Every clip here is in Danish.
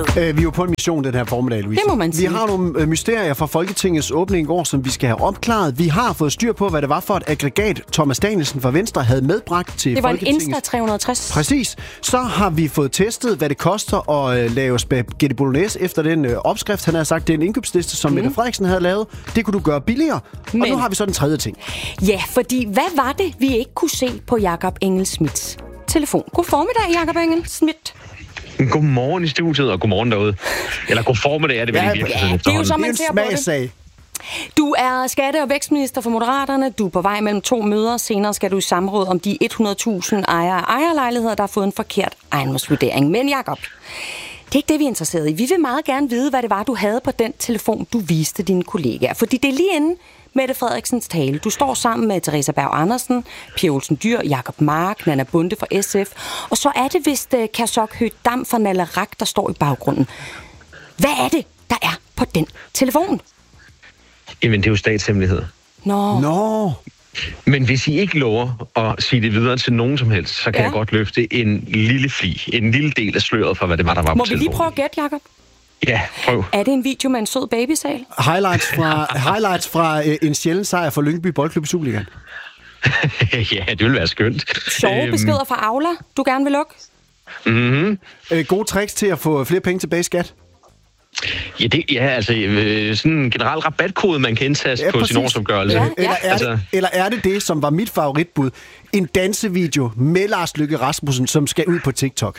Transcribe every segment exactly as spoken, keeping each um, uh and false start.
Øh, vi er jo på en mission den her formiddag, Louise. Det må man sige. Vi har nogle øh, mysterier fra Folketingets åbning i går, som vi skal have opklaret. Vi har fået styr på, hvad det var for et aggregat, Thomas Danielsen fra Venstre havde medbragt til Det var Folketingets... en Insta tre hundrede og tres. Præcis. Så har vi fået testet, hvad det koster at øh, lave spaghetti bolognese efter den øh, opskrift. Han havde sagt, det er en indkøbsliste, som mm. Mette Frederiksen havde lavet. Det kunne du gøre billigere. Men... Og nu har vi så den tredje ting. Ja, fordi hvad var det, vi ikke kunne se på Jakob Engel-Schmidts telefon? God formiddag, Jakob Engel-Schmidt. Godmorgen i studiet, og godmorgen derude. Eller god formiddag er det vel Ja, i virkeligheden. ja, det er jo så, man Det er ser en på det. smagssag. Du er skatte- og vækstminister for Moderaterne. Du er på vej mellem to møder. Senere skal du i samråd om de hundrede tusind ejere af ejerlejligheder, der har fået en forkert ejendomsvurdering. Men Jakob, det er ikke det, vi er interesseret i. Vi vil meget gerne vide, hvad det var, du havde på den telefon, du viste dine kollegaer. Fordi det er lige inden Mette Frederiksens tale. Du står sammen med Theresa Berg Andersen, Pia Olsen Dyhr, Jakob Mark, Nanna Bonde fra S F. Og så er det vist uh, Kazok Høgh-Dam fra Naleraq, der står i baggrunden. Hvad er det, der er på den telefon? Jamen, det er jo statshemmelighed. Nå. Nå. Men hvis I ikke lover at sige det videre til nogen som helst, så kan Ja. jeg godt løfte en lille fli, en lille del af sløret for, hvad det var, der var Må på vi lige telefonen. prøve at gætte, Jakob? Ja, prøv. Er det en video med en sød babysal? Highlights fra, highlights fra øh, en sjælden sejr for Lyngby Boldklub i Superligaen. Ja, det ville være skønt. Sjove Øhm, beskeder fra Aula, du gerne vil lukke? Mhm. Øh, gode tricks til at få flere penge tilbage i skat. Ja, det, ja, altså øh, sådan en generel rabatkode, man kan indtaste Ja, på præcis. sin årsopgørelse. Ja. Eller er, Altså- det, eller er det det, som var mit favoritbud? En dansevideo med Lars Løkke Rasmussen, som skal ud på TikTok.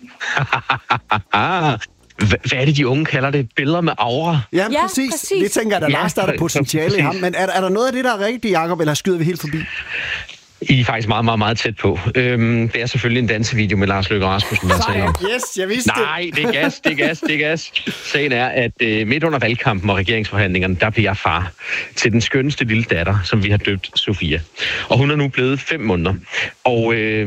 Ah, hvad, hvad er det, de unge kalder det? Billeder med aura? Ja, Ja, præcis. præcis. Det tænker jeg, der Ja, Lars, der er der præ- potentiale i ham. Men er, er der noget af det, der er rigtigt, Jacob, eller skyder vi helt forbi? I er faktisk meget, meget, meget tæt på. Øhm, det er selvfølgelig en dansevideo med Lars Løkke Rasmussen, der taler om. Yes, jeg vidste Nej, det er gas, det er gas, det er gas. Sagen er, at øh, midt under valgkampen og regeringsforhandlingerne, der bliver jeg far til den skønneste lille datter, som vi har døbt Sofia. Og hun er nu blevet fem måneder. Og øh,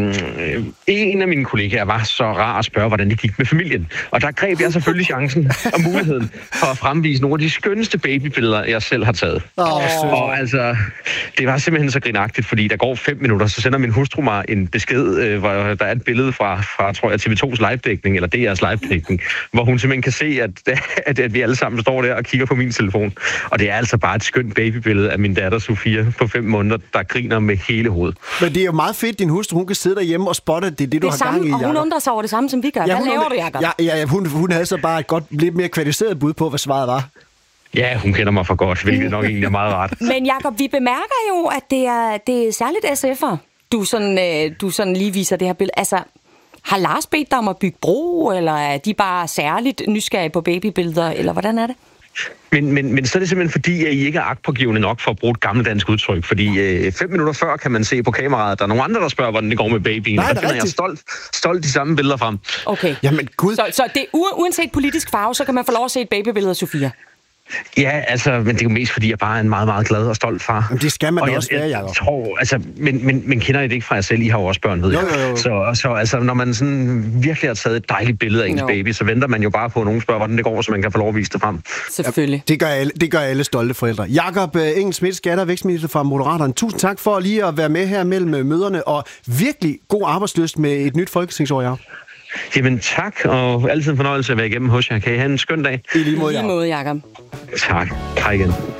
en af mine kollegaer var så rar at spørge, hvordan det gik med familien. Og der greb jeg selvfølgelig chancen og muligheden for at fremvise nogle af de skønneste babybilleder, jeg selv har taget. Åh, sødt. Og altså, det var simpelthen så grinagtigt, fordi der går fem minutter, så sender min hustru mig en besked, øh, hvor der er et billede fra, fra tror jeg, T V to's live-dækning, eller D R's live-dækning, hvor hun simpelthen kan se, at, at, at vi alle sammen står der og kigger på min telefon. Og det er altså bare et skønt babybillede af min datter Sofia på fem måneder, der griner med hele hovedet. Men det er jo meget fedt, din hustru, hun kan sidde derhjemme og spotte, at det er det, du Det er har gang i, samme, og hun Jacob. undrer sig over det samme, som vi gør. Hvad hun laver undrer- du, Jacob? Ja, ja, ja hun, hun havde så bare et godt, lidt mere kvalificeret bud på, hvad svaret var. Ja, hun kender mig for godt, hvilket nok egentlig er meget rart. Men Jacob, vi bemærker jo, at det er, det er særligt S F'er, du sådan, øh, du sådan lige viser det her billede. Altså, har Lars bedt dig om at bygge bro, eller er de bare særligt nysgerrige på babybilleder, eller hvordan er det? Men, men, men så er det simpelthen fordi, at I ikke er agtpågivende nok for at bruge et gammelt dansk udtryk. Fordi øh, fem minutter før kan man se på kameraet, at der er nogle andre, der spørger, hvordan det går med babyen. Nej, og det er der finder jeg rigtigt. stolt, stolt de samme billeder frem. Okay. Jamen, gud. Så, så det, u- uanset politisk farve, så kan man få lov at se et babybillede af Sofia? Ja, altså, men det er jo mest fordi, jeg bare er en meget, meget glad og stolt far. Jamen, det skal man Og da jeg, også være, jeg, Jacob. tror, altså, men, men, men kender I det ikke fra jer selv? I har jo også børn, ved Jo, jeg. jo, jo. Så, så altså, når man sådan virkelig har taget et dejligt billede af ens Jo. baby, så venter man jo bare på, at nogen spørger, hvordan det går, så man kan få lov at vise det frem. Selvfølgelig. Det gør alle, det gør alle stolte forældre. Jakob uh, Engel-Schmidt, skatte- og vækstminister fra Moderaterne. Tusind tak for lige at være med her mellem uh, møderne, og virkelig god arbejdslyst med et nyt folketingsår, Jacob. Jamen tak, og altid en fornøjelse at være igennem hos jer. Kan I have en skøn dag? I lige måde, I lige Jacob. måde, Jacob. Tak. Hej igen.